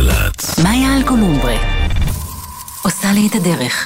גלגלת. מאיה אלקולומברה עושה לי את הדרך.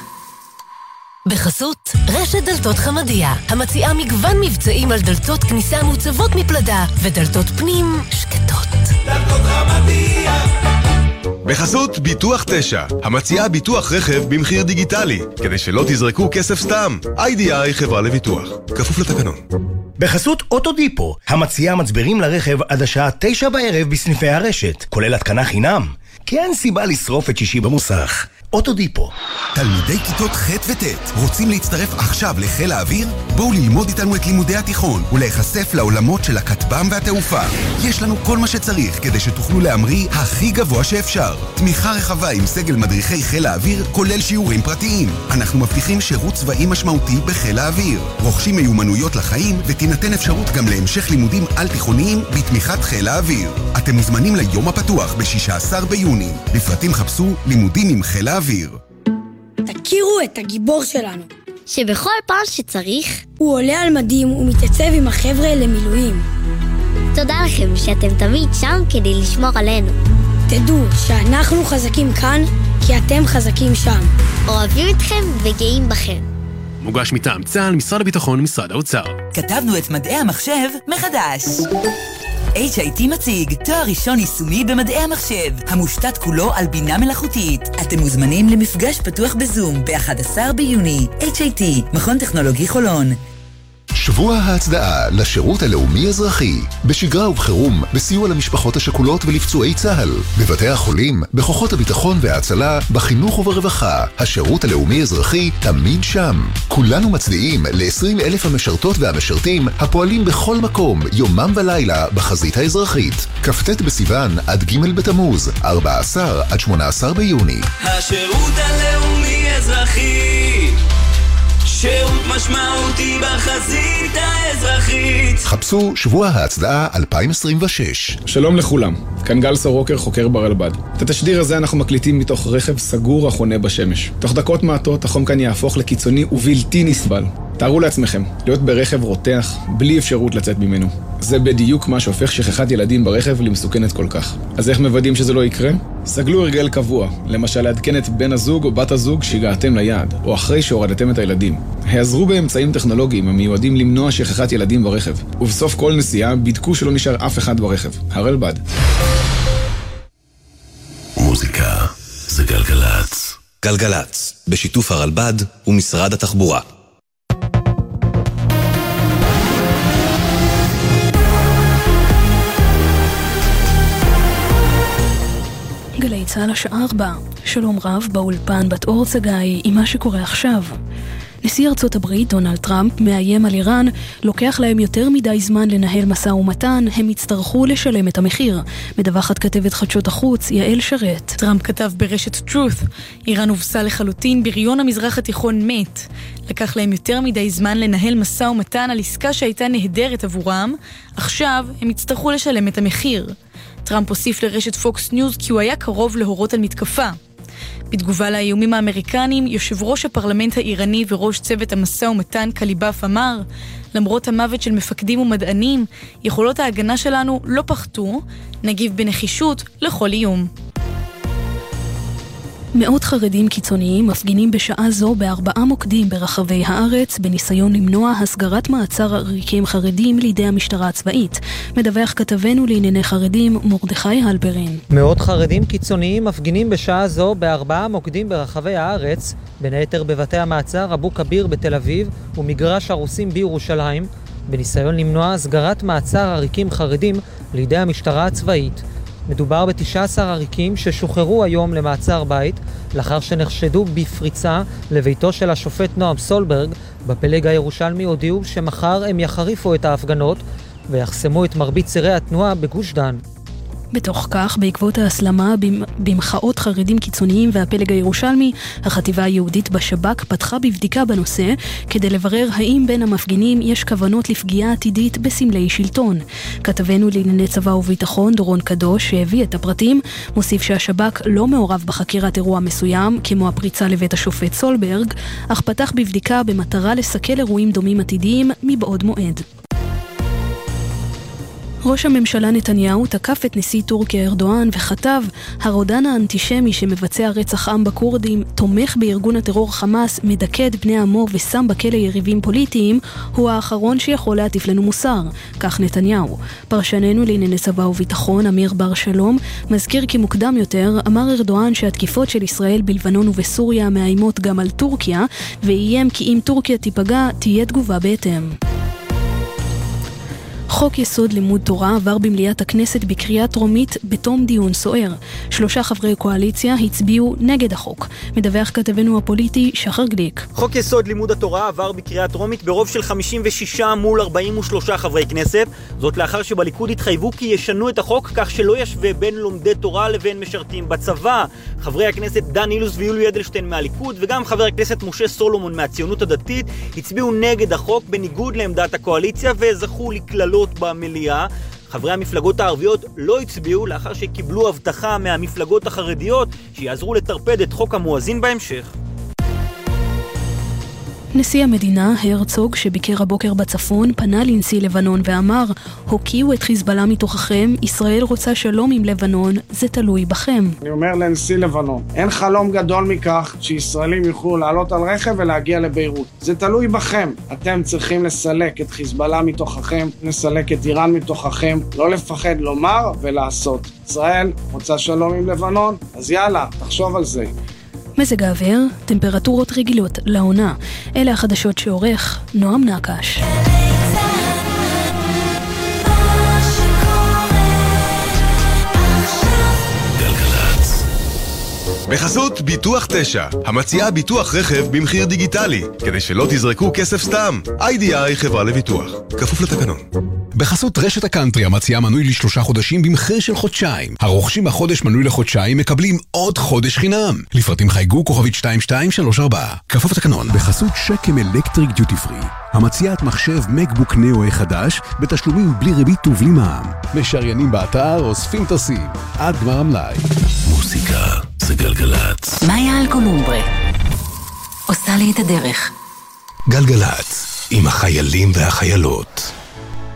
בחסות רשת דלתות חמדיה, המציעה מגוון מבצעים על דלתות כניסה מוצבות מפלדה ודלתות פנים שקטות. דלתות חמדיה. בחסות ביטוח 9, המציעה ביטוח רכב במחיר דיגיטלי, כדי שלא תזרקו כסף סתם. IDI חברה לביטוח, כפוף לתקנון. בחסות אוטודיפו, המציעה מצברים לרכב עד השעה 9 בערב בסניפי הרשת, כולל התקנה חינם. כי אין סיבה לשרוף את שישי במוסך. אוטודיפו. תלמידי כיתות ח' וט' רוצים להצטרף עכשיו לחיל האוויר? בואו ללמוד איתנו את לימודי התיכון ולהיחשף לעולמות של הכטב"ם והתעופה. יש לנו כל מה שצריך כדי שתוכלו להמריא הכי גבוה שאפשר. תמיכה רחבה עם סגל מדריכי חיל האוויר, כולל שיעורים פרטיים. אנחנו מבטיחים שירות צבאי משמעותי בחיל האוויר. רוכשים מיומנויות לחיים ותינתן אפשרות גם להמשך לימודים על תיכוניים בתמיכת חיל האוויר. אתם מוזמנים ליום הפתוח ב-16 ביוני. לפרטים חפשו לימודים עם חיל האוויר. תכירו את הגיבור שלנו, שבכל פעם שצריך הוא עולה על מדים ומתייצב עם החבר'ה למילואים. תודה לכם שאתם תמיד שם כדי לשמור עלינו. תדעו שאנחנו חזקים כאן כי אתם חזקים שם. אוהבים אתכם וגאים בכם. מוגש מטעם צה"ל, משרד הביטחון, משרד האוצר. כתבנו את מדעי המחשב מחדש. HIT מציג תואר ראשון יישומי במדעי המחשב, המושתת כולו על בינה מלאכותית. אתם מוזמנים למפגש פתוח בזום ב-11 ביוני. HIT, מכון טכנולוגי חולון. שבוע ההצדעה לשירות הלאומי אזרחי, בשגרה ובחירום, בסיוע למשפחות השכולות ולפצועי צה"ל, בבתי החולים, בכוחות הביטחון וההצלה, בחינוך וברווחה. השירות הלאומי אזרחי תמיד שם. כולנו מצדיעים ל-20,000 המשרתות והמשרתים הפועלים בכל מקום, יומם ולילה, בחזית האזרחית. כ"ט בסיוון עד ג' בתמוז, 14 עד 18 ביוני. השירות הלאומי אזרחי, שירות משמעותי בחזית האזרחית. חפשו שבוע ההצדעה 2026. שלום לכולם, כאן גל סורוקר, חוקר ברלב"ד. את התשדיר הזה אנחנו מקליטים מתוך רכב סגור החונה בשמש. תוך דקות מעטות החום כאן יהפוך לקיצוני ובלתי נסבל. תארו לעצמכם, להיות ברכב רותח, בלי אפשרות לצאת ממנו. זה בדיוק מה שהופך שכחת ילדים ברכב למסוכנת כל כך. אז איך מוודאים שזה לא יקרה? סגלו הרגל קבוע, למשל לעדכן את בן הזוג או בת הזוג שהגעתם ליעד, או אחרי שהורדתם את הילדים. העזרו באמצעים טכנולוגיים המיועדים למנוע שכחת ילדים ברכב, ובסוף כל נסיעה בדקו שלא נשאר אף אחד ברכב. הרלב"ד. מוזיקה זה גלגלץ. גלגלץ, בשיתוף הרלב"ד ומשרד התחבורה. גלי צהל השעה 4. שלום רב באולפן בת אור צגאי עם מה שקורה עכשיו. נשיא ארצות הברית דונלד טראמפ מאיים על איראן, לוקח להם יותר מדי זמן לנהל משא ומתן, הם יצטרכו לשלם את המחיר. מדווחת כתבת חדשות החוץ יעל שרת. טראמפ כתב ברשת Truth, איראן הובסה לחלוטין, בריון המזרח התיכון מת. לקח להם יותר מדי זמן לנהל משא ומתן על עסקה שהייתה נהדרת עבורם, עכשיו הם יצטרכו לשלם את המחיר. טראמפ הוסיף לרשת פוקס ניוז כי הוא היה קרוב להורות על מתקפה. בתגובה לאיומים האמריקנים, יושב ראש הפרלמנט האיראני וראש צוות המשא ומתן קליבאף אמר, למרות המוות של מפקדים ומדענים, יכולות ההגנה שלנו לא פחתו, נגיב בנחישות לכל איום. מאות חרדים קיצוניים מפגינים בשעה זו ב4 מוקדים ברחבי הארץ בניסיון למנוע הסגרת מעצר עריקים חרדים לידי המשטרה הצבאית. מדווח כתבנו לענייני חרדים מרדכי הלפרין. מאות חרדים קיצוניים מפגינים בשעה זו ב4 מוקדים ברחבי הארץ, בין היתר בבתי המעצר אבו כביר בתל אביב ומגרש הרוסים בירושלים, בניסיון למנוע הסגרת מעצר עריקים חרדים לידי המשטרה הצבאית. מדובר ב-19 עריקים ששוחררו היום למעצר בית, לאחר שנחשדו בפריצה לביתו של השופט נועם סולברג. בפלג הירושלמי הודיעו שמחר הם יחריפו את ההפגנות ויחסמו את מרבית צירי התנועה בגוש דן. בתוך כך, בעקבות ההסלמה במחאות חרדים קיצוניים והפלג הירושלמי, החטיבה היהודית בשב"כ פתחה בבדיקה בנושא כדי לברר האם בין המפגינים יש כוונות לפגיעה עתידית בסמלי שלטון. כתבנו לענייני צבא וביטחון דורון קדוש שהביא את הפרטים, מוסיף שהשב"כ לא מעורב בחקירת אירוע מסוים כמו הפריצה לבית השופט סולברג, אך פתח בבדיקה במטרה לסכל אירועים דומים עתידיים מבעוד מועד. ראש הממשלה נתניהו תקף את נשיא טורקיה ארדואן וכתב, הרודן האנטישמי שמבצע רצח עם בכורדים, תומך בארגון הטרור חמאס, מדכא את בני עמו ושם בכלא יריבים פוליטיים, הוא האחרון שיכול להטיף לנו מוסר. כך נתניהו. פרשננו לענייני צבא וביטחון, אמיר בר שלום, מזכיר כי מוקדם יותר אמר ארדואן שהתקיפות של ישראל בלבנון ובסוריה מאיימות גם על טורקיה, ואיים כי אם טורקיה תיפגע, תהיה תגובה בהתאם. חוק יסוד לימוד תורה עבר במליאת הכנסת בקריאה טרומית בתום דיון סוער. 3 חברי קואליציה הצביעו נגד החוק. מדווח כתבנו הפוליטי שחר גליק. חוק יסוד לימוד התורה עבר בקריאה טרומית ברוב של 56 מול 43 חברי כנסת. זאת לאחר שבליכוד התחייבו כי ישנו את החוק כך שלא ישווה בין לומדי תורה לבין משרתים בצבא. חברי הכנסת דן אילוז ויולי אדלשטיין מהליכוד וגם חבר הכנסת משה סולומון מהציונות הדתית הצביעו נגד החוק בניגוד לעמדת הקואליציה וזכו לכללות במליאה. חברי המפלגות הערביות לא הצביעו לאחר שקיבלו הבטחה מהמפלגות החרדיות שיעזרו לטרפד את חוק המואזין בהמשך. נשיא המדינה, הרצוג, שביקר הבוקר בצפון, פנה לנשיא לבנון ואמר, הוקיעו את חיזבאללה מתוככם, ישראל רוצה שלום עם לבנון, זה תלוי בכם. אני אומר לנשיא לבנון, אין חלום גדול מכך שישראלים יוכלו לעלות על רכב ולהגיע לביירות. זה תלוי בכם. אתם צריכים לסלק את חיזבאללה מתוככם, לסלק את איראן מתוככם, לא לפחד לומר ולעשות. ישראל רוצה שלום עם לבנון, אז יאללה, תחשוב על זה. מזג האוויר, טמפרטורות רגילות לעונה. אלה החדשות שעורך נועם נקש. בחסות ביטוח 9, המציעה ביטוח רכב במחיר דיגיטלי, כדי שלא תזרקו כסף סתם. איי-די-איי חברה לביטוח, כפוף לתקנון. בחסות רשת הקאנטרי, המציעה מנוי ל3 חודשים במחיר של חודשיים. הרוכשים בחודש מנוי לחודשיים מקבלים עוד חודש חינם. לפרטים חייגו כוכבית 2234, כפוף לתקנון. בחסות שקם אלקטריק דיוטי פרי, המציעה את מחשב מקבוק נאו חדש בתשלומים בלי ריבית ובלי מע"מ. משריינים באתר, אוספים טסים עד גמר המלאי. מוסיקה זה גלגלצ. מאיה אלקולומברה עושה לי את הדרך. גלגלצ עם החיילים והחיילות.